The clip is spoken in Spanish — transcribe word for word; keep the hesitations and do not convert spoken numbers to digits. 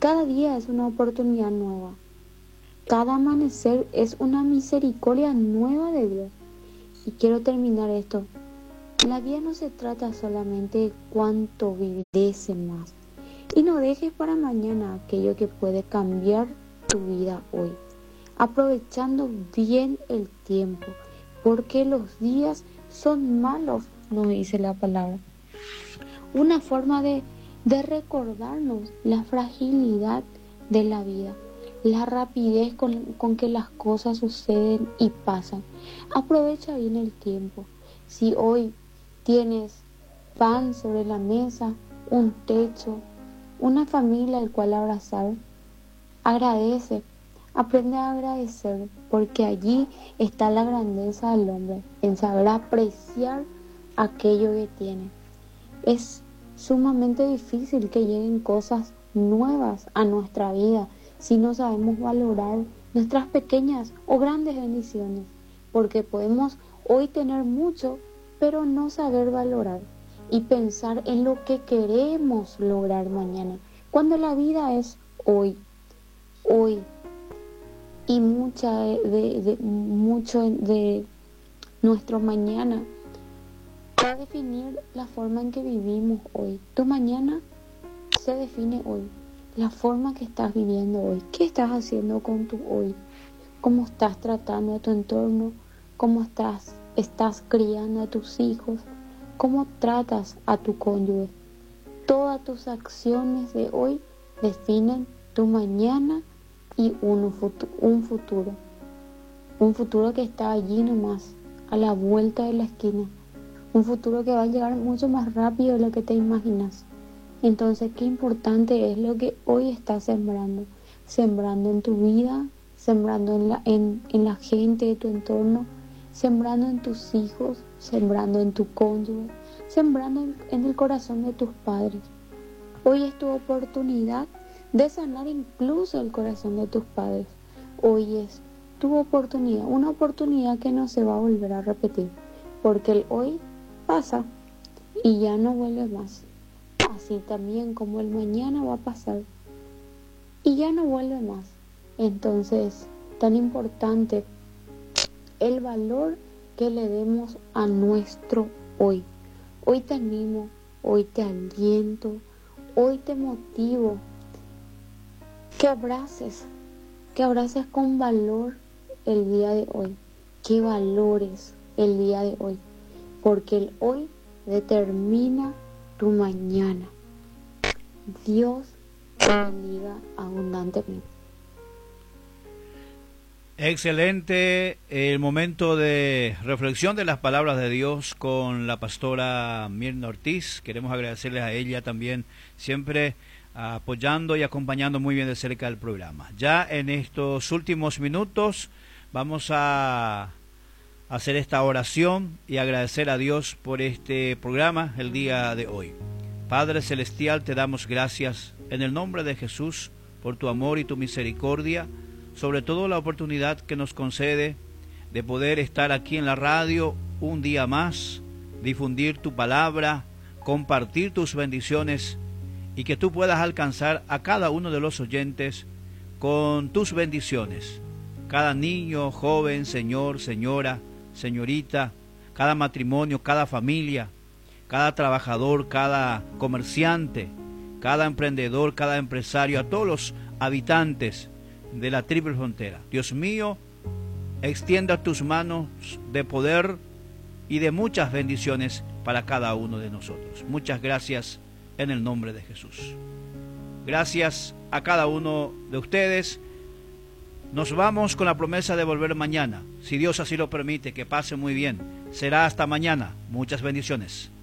Cada día es una oportunidad nueva. Cada amanecer es una misericordia nueva de Dios. Y quiero terminar esto. La vida no se trata solamente de cuánto vivirás más. Y no dejes para mañana aquello que puede cambiar tu vida hoy. Aprovechando bien el tiempo, porque los días son malos, nos dice la palabra. Una forma de, de recordarnos la fragilidad de la vida, la rapidez con, con que las cosas suceden y pasan. Aprovecha bien el tiempo. Si hoy tienes pan sobre la mesa, un techo, una familia al cual abrazar, agradece. Aprende a agradecer, porque allí está la grandeza del hombre, en saber apreciar aquello que tiene. Es sumamente difícil que lleguen cosas nuevas a nuestra vida si no sabemos valorar nuestras pequeñas o grandes bendiciones, porque podemos hoy tener mucho, pero no saber valorar y pensar en lo que queremos lograr mañana, cuando la vida es hoy, hoy. Y mucha de, de, de, mucho de nuestro mañana va a definir la forma en que vivimos hoy. Tu mañana se define hoy, la forma que estás viviendo hoy. ¿Qué estás haciendo con tu hoy? ¿Cómo estás tratando a tu entorno? ¿Cómo estás, estás criando a tus hijos? ¿Cómo tratas a tu cónyuge? Todas tus acciones de hoy definen tu mañana y un futuro, un futuro, un futuro que está allí nomás, a la vuelta de la esquina, un futuro que va a llegar mucho más rápido de lo que te imaginas. Entonces, qué importante es lo que hoy estás sembrando, sembrando en tu vida, sembrando en la, en, en la gente de tu entorno, sembrando en tus hijos, sembrando en tu cónyuge, sembrando en, en el corazón de tus padres. Hoy es tu oportunidad de sanar incluso el corazón de tus padres. Hoy es tu oportunidad, una oportunidad que no se va a volver a repetir, porque el hoy pasa y ya no vuelve más. Así también como el mañana va a pasar y ya no vuelve más. Entonces, tan importante el valor que le demos a nuestro hoy. Hoy te animo, hoy te aliento, hoy te motivo que abraces, que abraces con valor el día de hoy, que valores el día de hoy, porque el hoy determina tu mañana. Dios te bendiga abundantemente. Excelente el momento de reflexión de las palabras de Dios con la pastora Mirna Ortiz. Queremos agradecerles a ella también, siempre apoyando y acompañando muy bien de cerca el programa. Ya en estos últimos minutos vamos a hacer esta oración y agradecer a Dios por este programa el día de hoy. Padre Celestial, te damos gracias en el nombre de Jesús por tu amor y tu misericordia, sobre todo la oportunidad que nos concede de poder estar aquí en la radio un día más, difundir tu palabra, compartir tus bendiciones y que tú puedas alcanzar a cada uno de los oyentes con tus bendiciones. Cada niño, joven, señor, señora, señorita, cada matrimonio, cada familia, cada trabajador, cada comerciante, cada emprendedor, cada empresario, a todos los habitantes de la triple frontera. Dios mío, extienda tus manos de poder y de muchas bendiciones para cada uno de nosotros. Muchas gracias en el nombre de Jesús. Gracias a cada uno de ustedes. Nos vamos con la promesa de volver mañana, si Dios así lo permite. Que pase muy bien. Será hasta mañana. Muchas bendiciones.